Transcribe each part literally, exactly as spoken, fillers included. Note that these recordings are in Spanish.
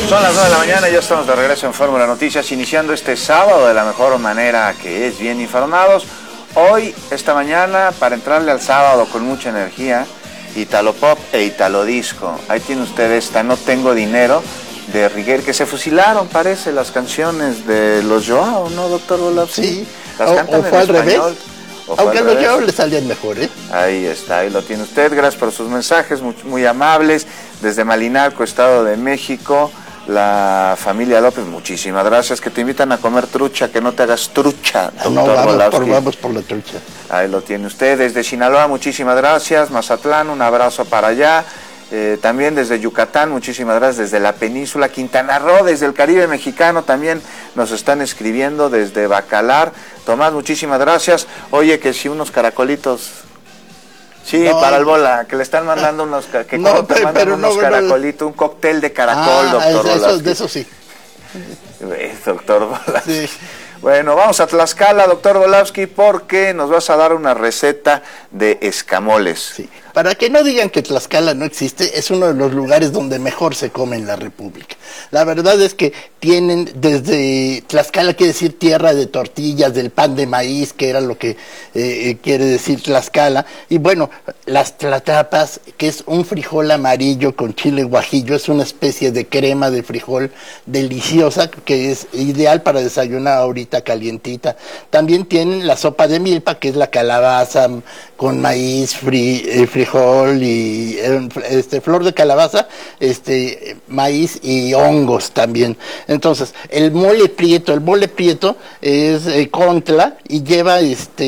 Son las nueve de la mañana y ya estamos de regreso en Fórmula Noticias, iniciando este sábado de la mejor manera, que es bien informados. Hoy, esta mañana, para entrarle al sábado con mucha energía, Italo Pop e Italo Disco. Ahí tiene usted esta No Tengo Dinero de Riguel, que se fusilaron, parece, las canciones de los Joao, ¿no, doctor Volavsky? Sí, las o, cantan o fue en al español, revés. o fue Aunque a al los revés. Joao le salían mejor, ¿eh? Ahí está, ahí lo tiene usted. Gracias por sus mensajes, muy, muy amables. Desde Malinalco, Estado de México, la familia López, muchísimas gracias. Que te invitan a comer trucha, que no te hagas trucha, doctor No, vamos Volavsky. por, vamos por la trucha. Ahí lo tiene usted. Desde Sinaloa, muchísimas gracias. Mazatlán, un abrazo para allá. Eh, también desde Yucatán, muchísimas gracias. Desde la península, Quintana Roo, desde el Caribe mexicano también nos están escribiendo. Desde Bacalar, Tomás, muchísimas gracias. Oye, que si unos caracolitos... Sí, no, para el bola, que le están mandando unos, que no, te mandan pero unos no, caracolitos, un cóctel de caracol, ah, doctor eso, Volavsky. de eso sí. Eh, doctor Volavsky. Sí. Bueno, vamos a Tlaxcala, doctor Volavsky, porque nos vas a dar una receta de escamoles. Sí. Para que no digan que Tlaxcala no existe, es uno de los lugares donde mejor se come en la República. La verdad es que tienen desde Tlaxcala, quiere decir tierra de tortillas, del pan de maíz, que era lo que eh, quiere decir Tlaxcala. Y bueno, las tlatrapas, que es un frijol amarillo con chile guajillo, es una especie de crema de frijol deliciosa, que es ideal para desayunar ahorita calientita. También tienen la sopa de milpa, que es la calabaza con maíz, fri, eh, frijol y eh, este flor de calabaza, este maíz y hongos también. Entonces, el mole prieto, el mole prieto es eh, Contla y lleva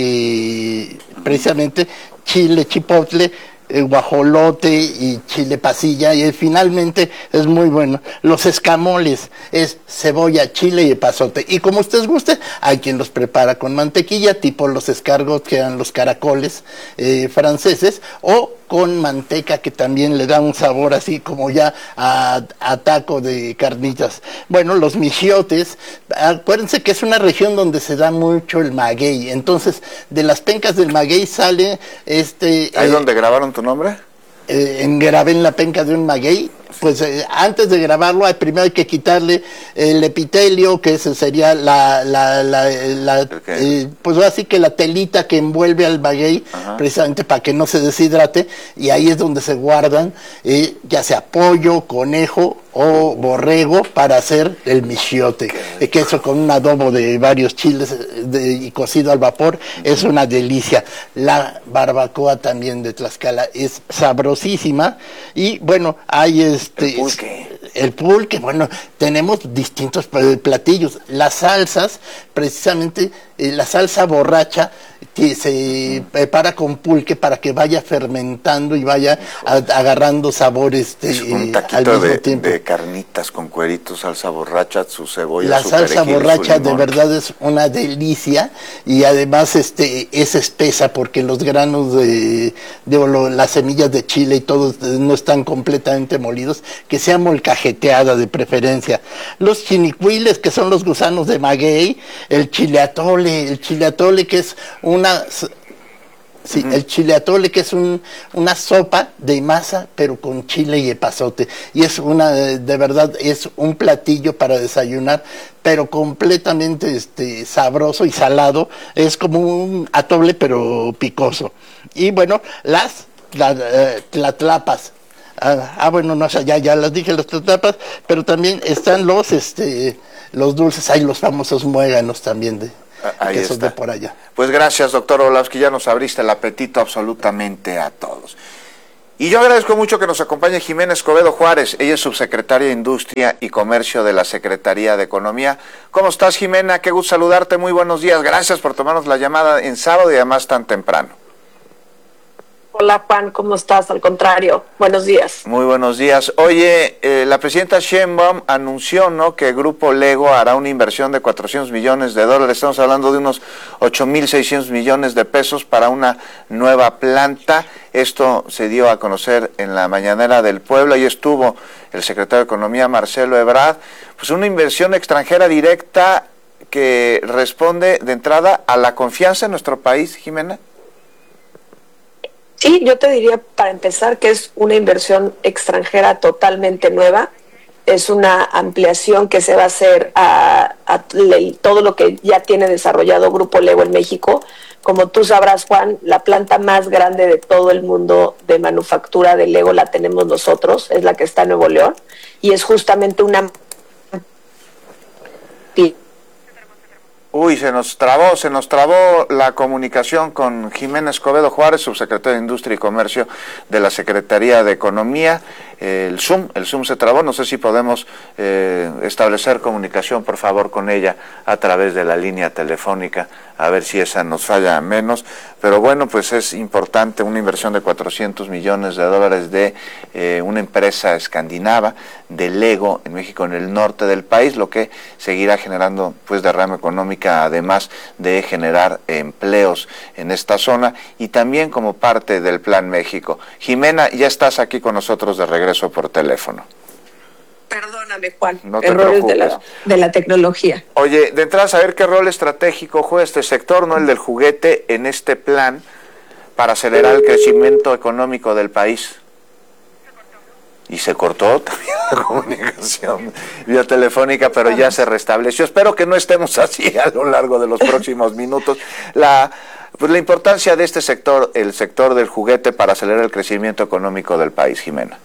este precisamente chile chipotle, eh, guajolote y chile pasilla, y finalmente es muy bueno. Los escamoles es cebolla, chile y epazote, y como ustedes guste, hay quien los prepara con mantequilla, tipo los escargots, que eran los caracoles eh, franceses, o con manteca, que también le da un sabor así como ya a, a taco de carnitas. Bueno, los michiotes, acuérdense que es una región donde se da mucho el maguey, entonces de las pencas del maguey sale este... ¿Ahí eh, donde grabaron tu nombre? Eh, grabé en la penca de un maguey. Pues eh, antes de grabarlo, hay, primero hay que quitarle el epitelio, que ese sería la, la, la, la okay. eh, pues así que la telita que envuelve al maguey, ajá, precisamente para que no se deshidrate, y ahí es donde se guardan, eh, ya sea pollo, conejo o borrego, para hacer el michiote, eh, que eso con un adobo de varios chiles de, y cocido al vapor, uh-huh, es una delicia. La barbacoa también de Tlaxcala es sabrosísima, y bueno, hay este, el pulque. El pulque, bueno, tenemos distintos platillos. Las salsas, precisamente, eh, la salsa borracha que se prepara con pulque para que vaya fermentando y vaya a, agarrando sabores de, es un taquito al mismo de, tiempo. de carnitas con cueritos, salsa borracha, su cebolla, la su salsa perejil, borracha de verdad es una delicia, y además este es espesa porque los granos de, de lo, las semillas de chile y todo no están completamente molidos, que sea molcajeteada de preferencia. Los chinicuiles, que son los gusanos de maguey, el chile atole, el chile atole que es una Sí, uh-huh, el chile atole, que es un, una sopa de masa, pero con chile y epazote. Y es una, de verdad, es un platillo para desayunar, pero completamente este, sabroso y salado. Es como un atole, pero picoso. Y bueno, las la, eh, tlatlapas. Ah, ah, bueno, no, ya, ya las dije, las tlatlapas, pero también están los, este, los dulces, hay los famosos muéganos también de... Ahí está. está. De por allá. Pues gracias, doctor Volavsky, ya nos abriste el apetito absolutamente a todos. Y yo agradezco mucho que nos acompañe Jimena Escobedo Juárez, ella es subsecretaria de Industria y Comercio de la Secretaría de Economía. ¿Cómo estás, Jimena? Qué gusto saludarte, muy buenos días, gracias por tomarnos la llamada en sábado y además tan temprano. Hola Juan, ¿cómo estás? Al contrario, buenos días. Muy buenos días. Oye, eh, la presidenta Sheinbaum anunció, ¿no?, que el Grupo Lego hará una inversión de cuatrocientos millones de dólares, estamos hablando de unos ocho mil seiscientos millones de pesos para una nueva planta. Esto se dio a conocer en la mañanera del pueblo, y estuvo el secretario de Economía, Marcelo Ebrard. Pues una inversión extranjera directa que responde de entrada a la confianza en nuestro país, Jimena. Sí, yo te diría para empezar que es una inversión extranjera totalmente nueva, es una ampliación que se va a hacer a, a le, todo lo que ya tiene desarrollado Grupo Lego en México. Como tú sabrás, Juan, la planta más grande de todo el mundo de manufactura de Lego la tenemos nosotros, es la que está en Nuevo León, y es justamente una... Uy, se nos trabó, se nos trabó la comunicación con Jimena Escobedo Juárez, subsecretaria de Industria y Comercio de la Secretaría de Economía. Eh, el Zoom, el Zoom se trabó, no sé si podemos eh, establecer comunicación, por favor, con ella a través de la línea telefónica, a ver si esa nos falla menos. Pero bueno, pues es importante una inversión de cuatrocientos millones de dólares de eh, una empresa escandinava de Lego en México, en el norte del país, lo que seguirá generando pues derrama económica, además de generar empleos en esta zona y también como parte del Plan México. Jimena, ya estás aquí con nosotros de regreso por teléfono. Perdóname, Juan, no te errores preocupes. de la, de la tecnología. Oye, de entrada, saber qué rol estratégico juega este sector, no el del juguete, en este plan para acelerar el crecimiento económico del país. Y se cortó también la comunicación vía telefónica, pero ya se restableció. Espero que no estemos así a lo largo de los próximos minutos. La, pues la importancia de este sector, el sector del juguete, para acelerar el crecimiento económico del país, Jimena.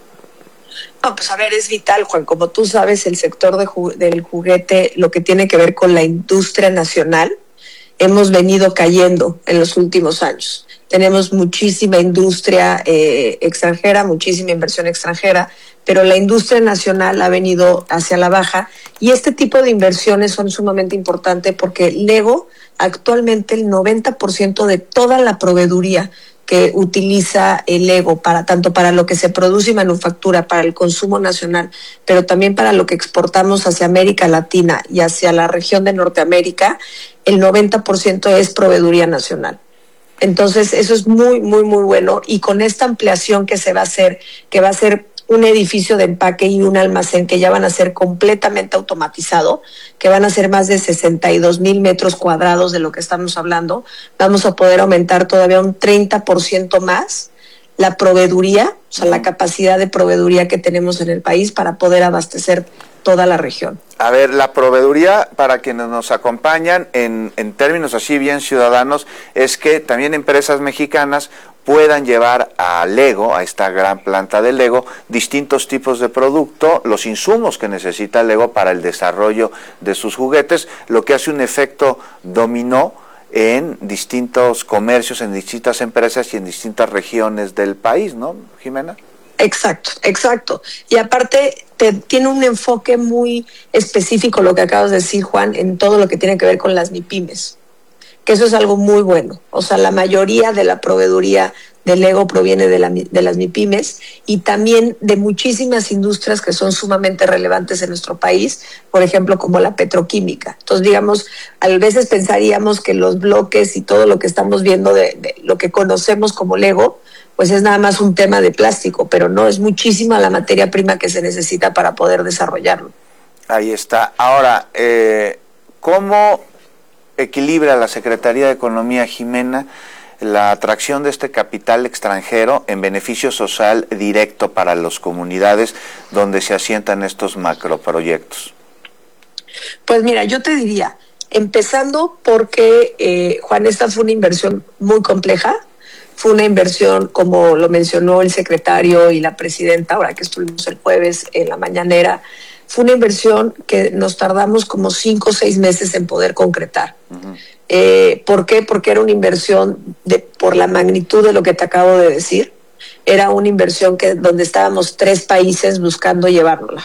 No, pues a ver, es vital, Juan. Como tú sabes, el sector de ju- del juguete, lo que tiene que ver con la industria nacional, hemos venido cayendo en los últimos años. Tenemos muchísima industria eh, extranjera, muchísima inversión extranjera, pero la industria nacional ha venido hacia la baja y este tipo de inversiones son sumamente importantes porque Lego, actualmente el noventa por ciento de toda la proveeduría que utiliza el Lego para tanto para lo que se produce y manufactura para el consumo nacional, pero también para lo que exportamos hacia América Latina y hacia la región de Norteamérica, el noventa por ciento es proveeduría nacional. Entonces, eso es muy, muy, muy bueno. Y con esta ampliación que se va a hacer, que va a ser un edificio de empaque y un almacén que ya van a ser completamente automatizado, que van a ser más de sesenta y dos mil metros cuadrados de lo que estamos hablando, vamos a poder aumentar todavía un treinta por ciento más la proveeduría, o sea, la capacidad de proveeduría que tenemos en el país para poder abastecer toda la región. A ver, la proveeduría, para quienes nos acompañan, en, en términos así bien ciudadanos, es que también empresas mexicanas puedan llevar a Lego, a esta gran planta de Lego, distintos tipos de producto, los insumos que necesita Lego para el desarrollo de sus juguetes, lo que hace un efecto dominó en distintos comercios, en distintas empresas y en distintas regiones del país, ¿no, Jimena? Exacto, exacto. Y aparte te, tiene un enfoque muy específico, lo que acabas de decir, Juan, en todo lo que tiene que ver con las MIPYMES, que eso es algo muy bueno. O sea, la mayoría de la proveeduría de Lego proviene de, la, de las MIPYMES y también de muchísimas industrias que son sumamente relevantes en nuestro país, por ejemplo, como la petroquímica. Entonces, digamos, a veces pensaríamos que los bloques y todo lo que estamos viendo de, de lo que conocemos como Lego, pues es nada más un tema de plástico, pero no, es muchísima la materia prima que se necesita para poder desarrollarlo. Ahí está. Ahora, eh, ¿cómo equilibra la Secretaría de Economía, Jimena, la atracción de este capital extranjero en beneficio social directo para las comunidades donde se asientan estos macroproyectos? Pues mira, yo te diría, empezando porque, eh, Juan, esta fue una inversión muy compleja. Fue una inversión, como lo mencionó el secretario y la presidenta, ahora que estuvimos el jueves en la mañanera, fue una inversión que nos tardamos como cinco o seis meses en poder concretar. Uh-huh. Eh, ¿Por qué? Porque era una inversión de, por la magnitud de lo que te acabo de decir. Era una inversión que donde estábamos tres países buscando llevárnosla.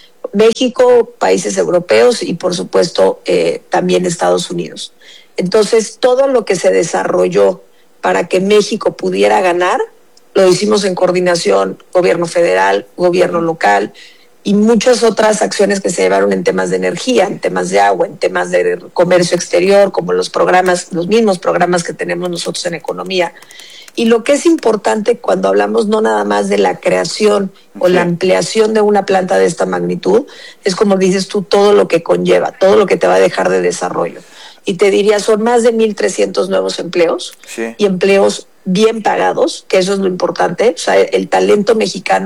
México, países europeos y por supuesto eh, también Estados Unidos. Entonces, todo lo que se desarrolló para que México pudiera ganar, lo hicimos en coordinación gobierno federal, gobierno local y muchas otras acciones que se llevaron en temas de energía, en temas de agua, en temas de comercio exterior, como los programas, los mismos programas que tenemos nosotros en economía. Y lo que es importante cuando hablamos no nada más de la creación o la ampliación de una planta de esta magnitud, es como dices tú, todo lo que conlleva, todo lo que te va a dejar de desarrollo. Y te diría, son más de mil trescientos nuevos empleos, sí, y empleos bien pagados, que eso es lo importante. O sea, el talento mexicano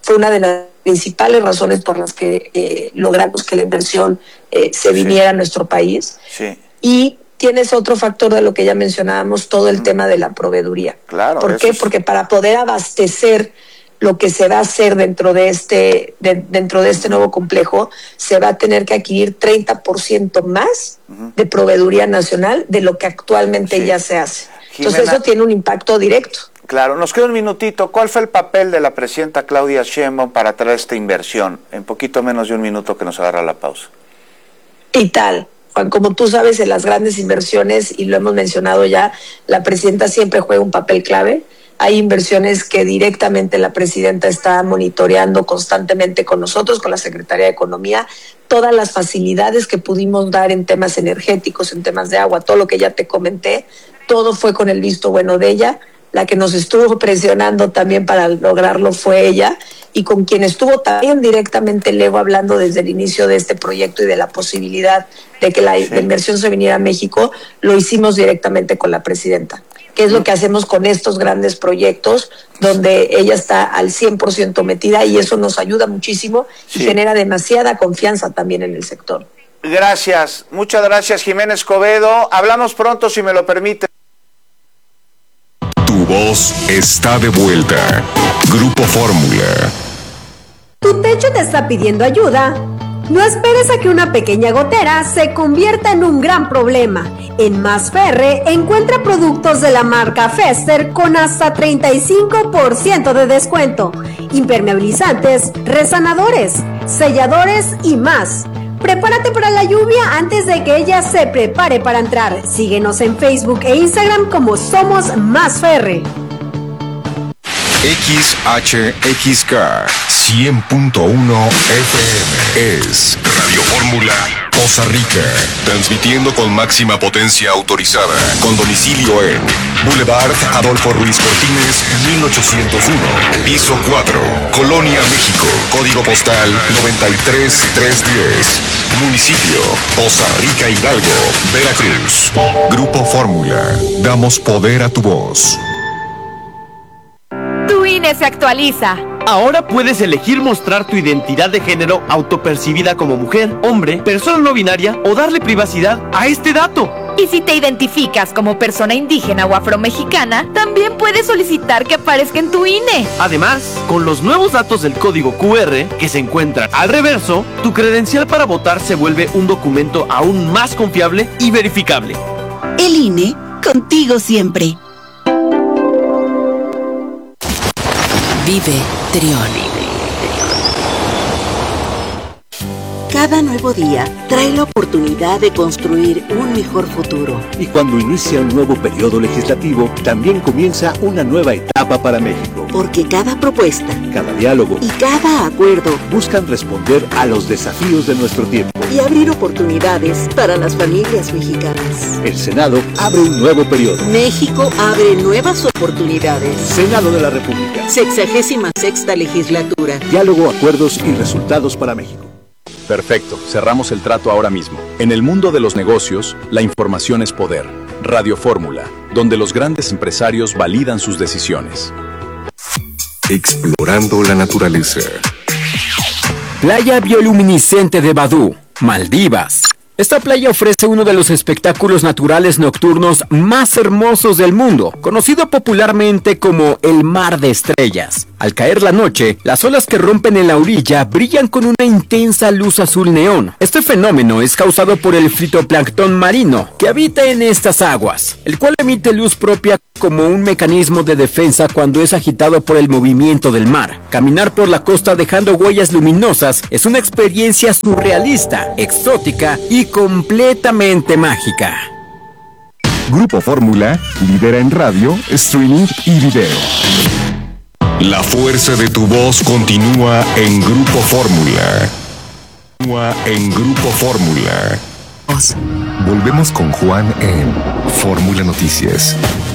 fue una de las principales razones por las que eh, logramos que la inversión eh, se viniera sí. a nuestro país. Sí. Y tienes otro factor de lo que ya mencionábamos, todo el mm. tema de la proveeduría. Claro. ¿Por qué? Es... Porque para poder abastecer lo que se va a hacer dentro de este de, dentro de este nuevo complejo, se va a tener que adquirir treinta por ciento más uh-huh. de proveeduría nacional de lo que actualmente sí. ya se hace. Jimena, entonces eso tiene un impacto directo. Claro, nos queda un minutito. ¿Cuál fue el papel de la presidenta Claudia Sheinbaum para traer esta inversión? En poquito menos de un minuto que nos agarra la pausa. Y tal, Juan, como tú sabes, en las grandes inversiones, y lo hemos mencionado ya, la presidenta siempre juega un papel clave. Hay inversiones que directamente la presidenta está monitoreando constantemente con nosotros, con la Secretaría de Economía, todas las facilidades que pudimos dar en temas energéticos, en temas de agua, todo lo que ya te comenté, todo fue con el visto bueno de ella. La que nos estuvo presionando también para lograrlo fue ella, y con quien estuvo también directamente Lego hablando desde el inicio de este proyecto y de la posibilidad de que la, sí. la inversión se viniera a México, lo hicimos directamente con la presidenta. ¿Qué es lo que hacemos con estos grandes proyectos donde ella está al cien por ciento metida, y eso nos ayuda muchísimo sí. y genera demasiada confianza también en el sector? Gracias, muchas gracias, Jimena Escobedo. Hablamos pronto, si me lo permite. Tu voz está de vuelta. Grupo Fórmula. ¿Tu techo te está pidiendo ayuda? No esperes a que una pequeña gotera se convierta en un gran problema. En Masferre encuentra productos de la marca Fester con hasta treinta y cinco por ciento de descuento. Impermeabilizantes, resanadores, selladores y más. Prepárate para la lluvia antes de que ella se prepare para entrar. Síguenos en Facebook e Instagram como Somos Masferre. X H X K cien punto uno F M es Radio Fórmula Poza Rica, transmitiendo con máxima potencia autorizada, con domicilio en Boulevard Adolfo Ruiz Cortines, mil ochocientos uno, piso cuatro, Colonia, México, código postal noventa y tres mil trescientos diez, municipio Poza Rica, Hidalgo, Veracruz. Grupo Fórmula, damos poder a tu voz. Tu I N E se actualiza. Ahora puedes elegir mostrar tu identidad de género autopercibida como mujer, hombre, persona no binaria o darle privacidad a este dato. Y si te identificas como persona indígena o afromexicana, también puedes solicitar que aparezca en tu I N E. Además, con los nuevos datos del código Q R que se encuentran al reverso, tu credencial para votar se vuelve un documento aún más confiable y verificable. El I N E, contigo siempre. Vive Trión. Cada nuevo día trae la oportunidad de construir un mejor futuro. Y cuando inicia un nuevo periodo legislativo, también comienza una nueva etapa para México. Porque cada propuesta, cada diálogo y cada acuerdo buscan responder a los desafíos de nuestro tiempo y abrir oportunidades para las familias mexicanas. El Senado abre un nuevo periodo. México abre nuevas oportunidades. Senado de la República. Sexagésima sexta legislatura. Diálogo, acuerdos y resultados para México. Perfecto, cerramos el trato ahora mismo. En el mundo de los negocios, la información es poder. Radio Fórmula, donde los grandes empresarios validan sus decisiones. Explorando la naturaleza. Playa bioluminiscente de Badú, Maldivas. Esta playa ofrece uno de los espectáculos naturales nocturnos más hermosos del mundo, conocido popularmente como el Mar de Estrellas. Al caer la noche, las olas que rompen en la orilla brillan con una intensa luz azul neón. Este fenómeno es causado por el fitoplancton marino que habita en estas aguas, el cual emite luz propia como un mecanismo de defensa cuando es agitado por el movimiento del mar. Caminar por la costa dejando huellas luminosas es una experiencia surrealista, exótica y completamente mágica. Grupo Fórmula lidera en radio, streaming y video. La fuerza de tu voz continúa en Grupo Fórmula. Continúa en Grupo Fórmula. Volvemos con Juan en Fórmula Noticias.